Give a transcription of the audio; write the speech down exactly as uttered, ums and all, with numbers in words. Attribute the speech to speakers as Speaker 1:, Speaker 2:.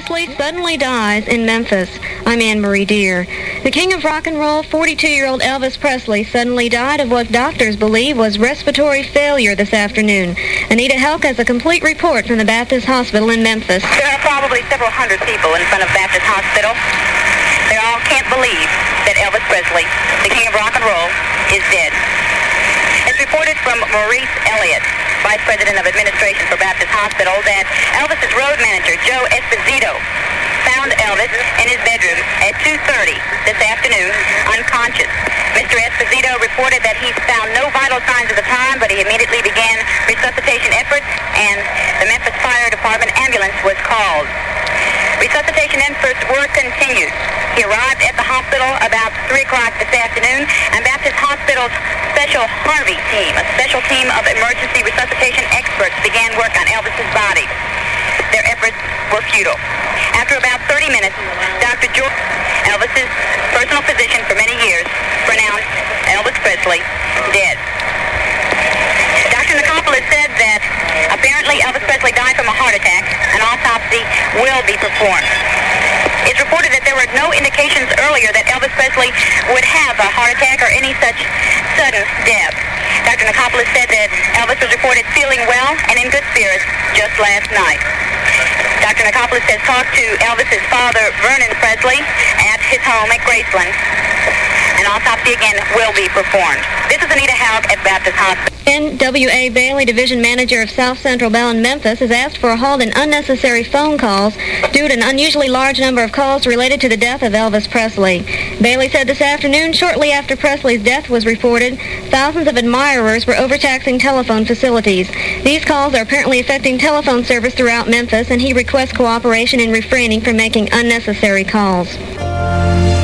Speaker 1: Presley suddenly dies in Memphis. I'm Anne-Marie Deer. The king of rock and roll, forty-two-year-old Elvis Presley, suddenly died of what doctors believe was respiratory failure this afternoon. Anita Helk has a complete report from the Baptist Hospital in Memphis.
Speaker 2: There are probably several hundred people in front of Baptist Hospital. They all can't believe that Elvis Presley, the king of rock and roll, is dead. It's reported from Maurice Elliott, Vice President of Administration for Baptist Hospital, that Elvis's road manager, Joe Esposito, found Elvis in his bedroom at two thirty this afternoon, unconscious. Mister Esposito reported that he found no vital signs at the time, but he immediately began resuscitation efforts, and the Memphis Fire Department ambulance was called. Resuscitation efforts were continued. He arrived at the hospital about three o'clock this afternoon, and Baptist Hospital's Special Harvey team, a special team of emergency resuscitation experts, began work on Elvis's body. Their efforts were futile. After about thirty minutes, Doctor George, Elvis's personal physician for many years, pronounced Elvis Presley dead. Doctor Nicopoulos said that apparently Elvis Presley died from a heart attack. An autopsy will be performed. It's reported that there were no indications earlier that Elvis Presley would have a heart attack or any such sudden death. Doctor Nicopoulos said that Elvis was reported feeling well and in good spirits just last night. Doctor Nicopoulos has talked to Elvis's father, Vernon Presley, at his home at Graceland. An autopsy again will be performed. This is Anita Helk at Baptist Hospital.
Speaker 1: N W A Bailey, Division Manager of South Central Bell in Memphis, has asked for a halt in unnecessary phone calls due to an unusually large number of calls related to the death of Elvis Presley. Bailey said this afternoon, shortly after Presley's death was reported, thousands of admirers were overtaxing telephone facilities. These calls are apparently affecting telephone service throughout Memphis, and he requests cooperation in refraining from making unnecessary calls.